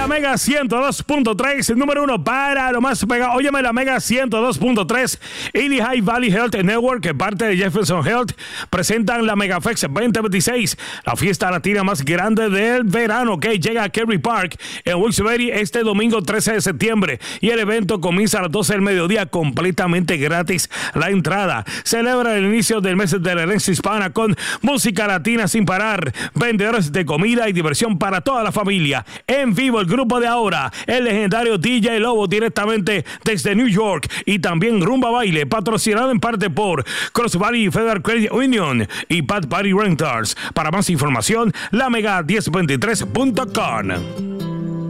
la Mega 102.3, número 1 para lo más pegado. Óyeme, la Mega 102.3 y Lehigh Valley Health Network, que parte de Jefferson Health, presentan la MegaFest 2026, la fiesta latina más grande del verano, que llega a Kerry Park en Wilkes-Barre este domingo 13 de septiembre. Y el evento comienza a las 12 del mediodía, completamente gratis la entrada. Celebra el inicio del mes de la herencia hispana con música latina sin parar, vendedores de comida y diversión para toda la familia. En vivo el grupo de ahora, el legendario DJ Lobo, directamente desde New York, y también Rumba Baile, patrocinado en parte por Cross Valley Federal Credit Union y Pat Party Rentals. Para más información, lamega1023.com.